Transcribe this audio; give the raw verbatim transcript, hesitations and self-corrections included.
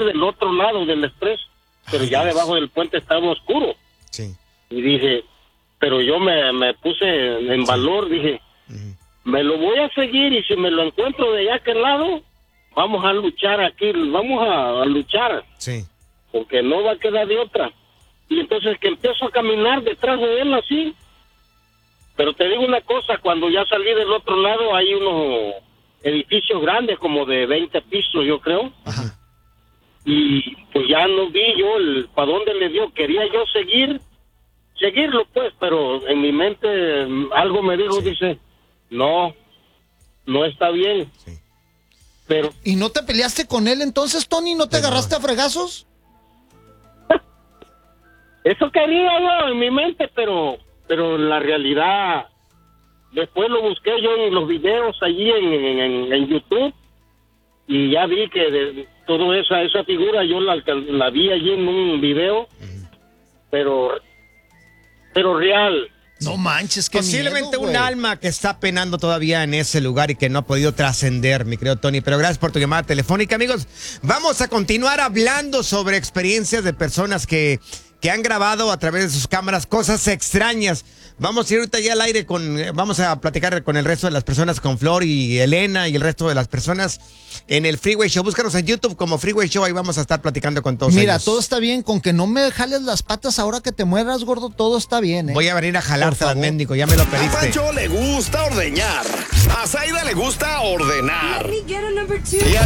del otro lado del express, pero Ay, ya Dios. Debajo del puente estaba oscuro. Sí. Y dije, pero yo me, me puse en sí. valor, dije, uh-huh. me lo voy a seguir y si me lo encuentro de allá aquel lado, vamos a luchar aquí, vamos a, a luchar. Sí. Porque no va a quedar de otra. Y entonces que empiezo a caminar detrás de él así. Pero te digo una cosa, cuando ya salí del otro lado hay unos edificios grandes, como de veinte pisos, yo creo. Ajá. Y pues ya no vi yo el para dónde le dio. Quería yo seguir, seguirlo pues, pero en mi mente algo me dijo, sí. dice, no, no está bien. Sí. Pero ¿Y no te peleaste con él entonces, Tony? ¿No te pero... agarraste a fregazos? Eso quería yo en mi mente, pero pero la realidad, después lo busqué yo en los videos allí en, en, en YouTube y ya vi que de, toda esa esa figura yo la, la vi allí en un video, uh-huh. pero pero real. No manches, qué Posiblemente miedo, un alma que está penando todavía en ese lugar y que no ha podido trascender, mi querido Tony. Pero gracias por tu llamada telefónica, amigos. Vamos a continuar hablando sobre experiencias de personas que, que han grabado a través de sus cámaras cosas extrañas. Vamos a ir ahorita ya al aire con, vamos a platicar con el resto de las personas, con Flor y Elena y el resto de las personas en el Freeway Show. Búscanos en YouTube como Freeway Show, ahí vamos a estar platicando con todos Mira, ellos. todo está bien, con que no me jales las patas ahora que te mueras, gordo, todo está bien, ¿eh? Voy a venir a jalarte al mendigo, ya me lo pediste. A Pancho le gusta ordeñar, a Zaida le gusta ordenar. Y a